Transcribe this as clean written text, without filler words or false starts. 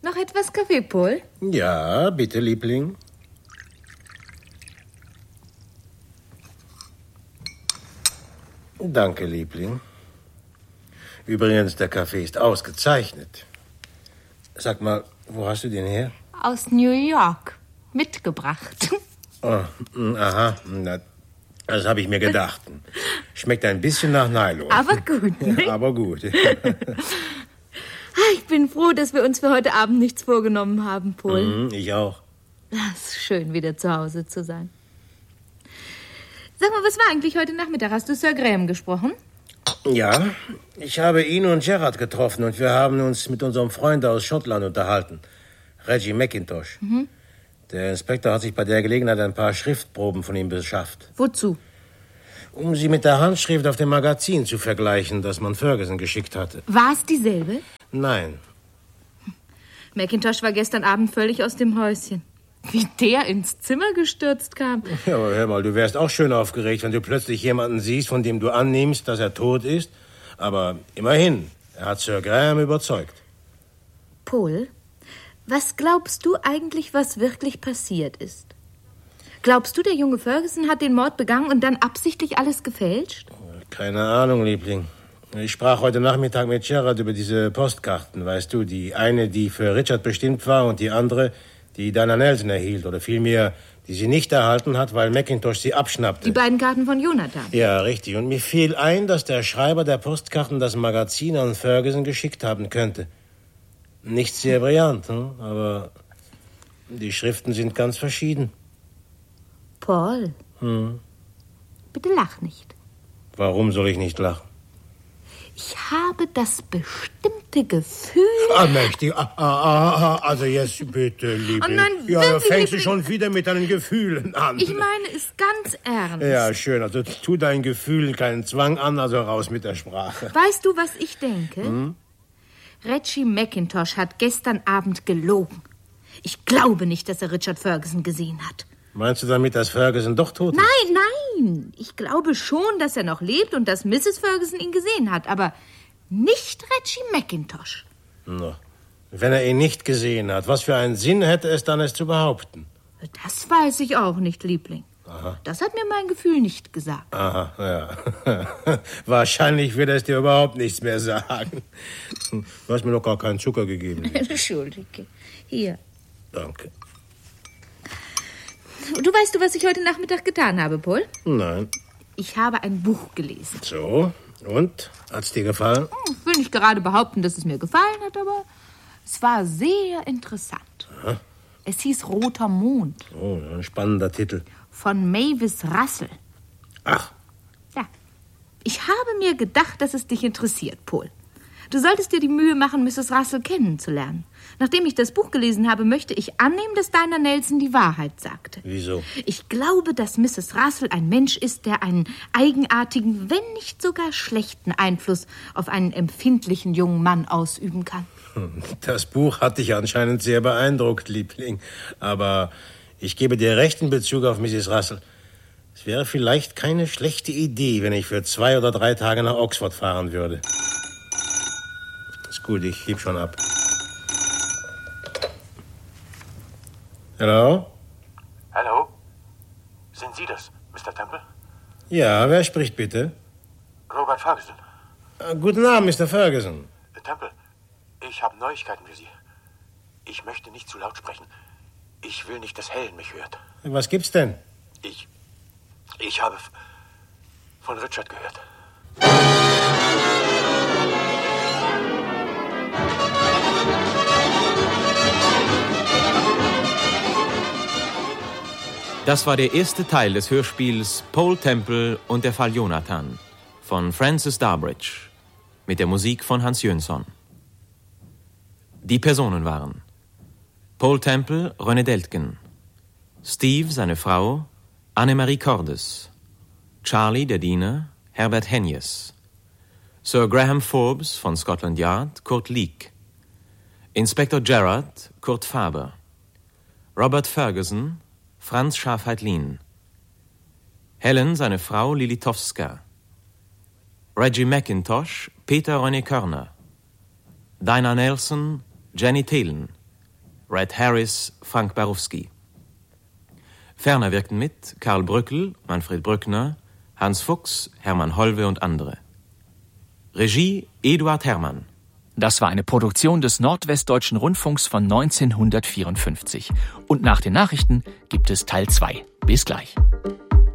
Noch etwas Kaffee, Paul? Ja, bitte, Liebling. Danke, Liebling. Übrigens, der Kaffee ist ausgezeichnet. Sag mal, wo hast du den her? Aus New York. Mitgebracht. Oh, aha, na, das habe ich mir gedacht. Schmeckt ein bisschen nach Nylon. Aber gut, ne? Ja, aber gut. Ich bin froh, dass wir uns für heute Abend nichts vorgenommen haben, Paul. Ich auch. Es ist schön, wieder zu Hause zu sein. Sag mal, was war eigentlich heute Nachmittag? Hast du Sir Graham gesprochen? Ja, ich habe ihn und Gerard getroffen und wir haben uns mit unserem Freund aus Schottland unterhalten. Reggie McIntosh. Der Inspektor hat sich bei der Gelegenheit ein paar Schriftproben von ihm beschafft. Wozu? Um sie mit der Handschrift auf dem Magazin zu vergleichen, das man Ferguson geschickt hatte. War es dieselbe? Nein. McIntosh war gestern Abend völlig aus dem Häuschen. Wie der ins Zimmer gestürzt kam. Ja, aber hör mal, du wärst auch schön aufgeregt, wenn du plötzlich jemanden siehst, von dem du annimmst, dass er tot ist. Aber immerhin, er hat Sir Graham überzeugt. Paul, was glaubst du eigentlich, was wirklich passiert ist? Glaubst du, der junge Ferguson hat den Mord begangen und dann absichtlich alles gefälscht? Keine Ahnung, Liebling. Ich sprach heute Nachmittag mit Gerard über diese Postkarten, weißt du. Die eine, die für Richard bestimmt war und die andere, die Dinah Nelson erhielt. Oder vielmehr, die sie nicht erhalten hat, weil McIntosh sie abschnappte. Die beiden Karten von Jonathan. Ja, richtig. Und mir fiel ein, dass der Schreiber der Postkarten das Magazin an Ferguson geschickt haben könnte. Nicht sehr brillant, aber die Schriften sind ganz verschieden. Paul, bitte lach nicht. Warum soll ich nicht lachen? Ich habe das bestimmte Gefühl... Mächtig. Also jetzt bitte, Liebling. Oh nein, ja, wirklich, fängst du Liebling. schon wieder mit deinen Gefühlen an. Ich meine es ganz ernst. Ja, schön. Also tu deinen Gefühlen keinen Zwang an, also raus mit der Sprache. Weißt du, was ich denke? Reggie McIntosh hat gestern Abend gelogen. Ich glaube nicht, dass er Richard Ferguson gesehen hat. Meinst du damit, dass Ferguson doch tot ist? Nein. Ich glaube schon, dass er noch lebt und dass Mrs. Ferguson ihn gesehen hat. Aber nicht Reggie McIntosh. Na, wenn er ihn nicht gesehen hat, was für einen Sinn hätte es dann, es zu behaupten? Das weiß ich auch nicht, Liebling. Aha. Das hat mir mein Gefühl nicht gesagt. Aha, ja. Wahrscheinlich wird es dir überhaupt nichts mehr sagen. Du hast mir noch gar keinen Zucker gegeben. Entschuldige. Hier. Danke. Du weißt, was ich heute Nachmittag getan habe, Paul? Nein. Ich habe ein Buch gelesen. So, und? Hat's dir gefallen? Ich will nicht gerade behaupten, dass es mir gefallen hat, aber es war sehr interessant. Aha. Es hieß Roter Mond. Oh, ein spannender Titel. Von Mavis Russell. Ach. Ja. Ich habe mir gedacht, dass es dich interessiert, Paul. Du solltest dir die Mühe machen, Mrs. Russell kennenzulernen. Nachdem ich das Buch gelesen habe, möchte ich annehmen, dass Dinah Nelson die Wahrheit sagte. Wieso? Ich glaube, dass Mrs. Russell ein Mensch ist, der einen eigenartigen, wenn nicht sogar schlechten Einfluss auf einen empfindlichen jungen Mann ausüben kann. Das Buch hat dich anscheinend sehr beeindruckt, Liebling. Aber ich gebe dir recht in Bezug auf Mrs. Russell. Es wäre vielleicht keine schlechte Idee, wenn ich für 2 oder 3 Tage nach Oxford fahren würde. Ist gut, ich heb schon ab. Hallo? Hallo? Sind Sie das, Mr. Temple? Ja, wer spricht bitte? Robert Ferguson. Guten Abend, Mr. Ferguson. Temple, ich habe Neuigkeiten für Sie. Ich möchte nicht zu laut sprechen. Ich will nicht, dass Helen mich hört. Was gibt's denn? Ich habe von Richard gehört. Das war der erste Teil des Hörspiels Paul Temple und der Fall Jonathan von Francis Darbridge mit der Musik von Hans Jönsson. Die Personen waren Paul Temple, René Deltgen, Steve, seine Frau, Annemarie Cordes, Charlie, der Diener, Herbert Hennies, Sir Graham Forbes von Scotland Yard, Kurt Leek, Inspektor Gerard, Kurt Faber, Robert Ferguson, Franz Schafheit-Lien, Helen, seine Frau, Lili Towska, Reggie McIntosh, Peter René Körner, Dinah Nelson, Jenny Thelen, Red Harris, Frank Barufsky. Ferner wirkten mit Karl Brückel, Manfred Brückner, Hans Fuchs, Hermann Holwe und andere. Regie Eduard Herrmann. Das war eine Produktion des Nordwestdeutschen Rundfunks von 1954. Und nach den Nachrichten gibt es Teil 2. Bis gleich.